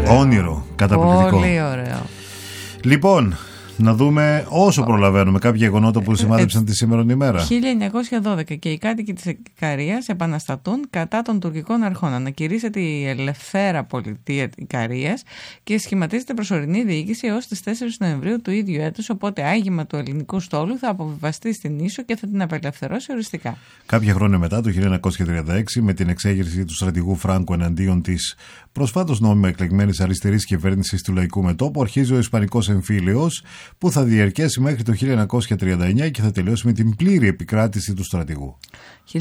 Όνειρο, καταπληκτικό. Πολύ ωραίο. Λοιπόν, να δούμε όσο προλαβαίνουμε κάποια γεγονότα που σημάδεψαν τη σήμερον ημέρα. 1912 και οι κάτοικοι της Ικαρίας επαναστατούν κατά των τουρκικών αρχών. Ανακηρύσσεται η ελευθέρα πολιτεία Ικαρίας και σχηματίζεται προσωρινή διοίκηση έως τις 4 Νοεμβρίου του ίδιου έτους, οπότε άγημα του ελληνικού στόλου θα αποβιβαστεί στην Ίσο και θα την απελευθερώσει οριστικά. Κάποια χρόνια μετά, το 1936, με την εξέγερση του στρατηγού Φράγκο εναντίον της προσφάτως νόμιμα εκλεγμένης αριστερής κυβέρνησης του Λαϊκού Μετώπου, αρχίζει ο Ισπανικός εμφύλιος, που θα διαρκέσει μέχρι το 1939 και θα τελειώσει με την πλήρη επικράτηση του στρατηγού.